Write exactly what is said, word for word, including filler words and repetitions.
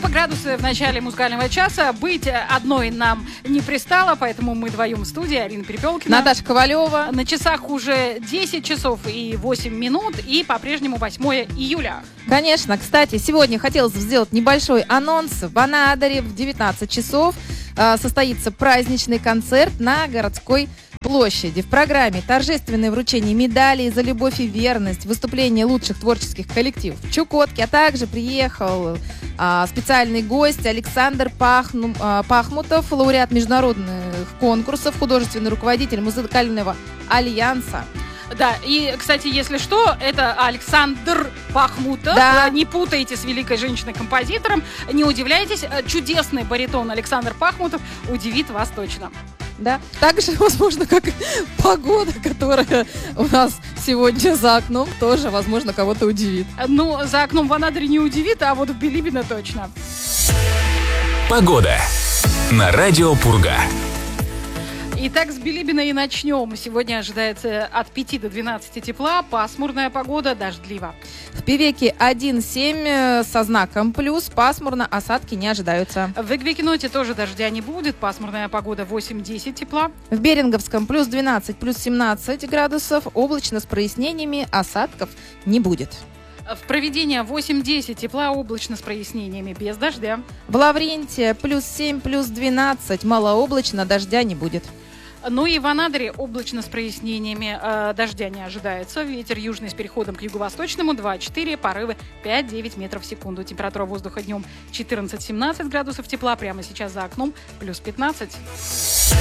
по градусу в начале музыкального часа. Быть одной нам не пристало, поэтому мы вдвоем в студии. Арина Перепелкина, Наташа Ковалева. На часах уже десять часов и восемь минут, и по-прежнему восьмое июля. Конечно. Кстати, сегодня хотелось сделать небольшой анонс. В Анадыре в девятнадцать часов э, состоится праздничный концерт на городской площади. В программе торжественное вручение медалей за любовь и верность, выступление лучших творческих коллективов в Чукотке, а также приехал а, специальный гость Александр Пахну, а, Пахмутов, лауреат международных конкурсов, художественный руководитель музыкального альянса. Да, и, кстати, если что, это Александр Пахмутов. Да. Не путайте с великой женщиной-композитором. Не удивляйтесь, чудесный баритон Александр Пахмутов удивит вас точно. Да. Также, возможно, как погода, которая у нас сегодня за окном, тоже, возможно, кого-то удивит. Ну, за окном в Анадыре не удивит, а вот в Билибино точно. Погода на радио Пурга. Итак, с Билибина и начнем. Сегодня ожидается от пяти до двенадцати тепла, пасмурная погода, дождливо. В Певеке один семь со знаком плюс, пасмурно, осадки не ожидаются. В Эквикиноте тоже дождя не будет, пасмурная погода восемь-десять тепла. В Беринговском плюс двенадцать, плюс семнадцать градусов, облачно с прояснениями, осадков не будет. В Провидении восемь-десять тепла, облачно с прояснениями, без дождя. В Лаврентии плюс семь, плюс двенадцать, малооблачно, дождя не будет. Ну и в Анадыре облачно с прояснениями, э, дождя не ожидается. Ветер южный с переходом к юго-восточному два-четыре, порывы пять-девять метров в секунду. Температура воздуха днем четырнадцать-семнадцать градусов тепла, прямо сейчас за окном плюс пятнадцать.